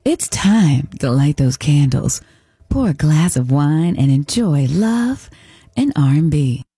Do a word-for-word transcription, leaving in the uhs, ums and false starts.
It's time to light those candles, pour a glass of wine, and enjoy love and R and B.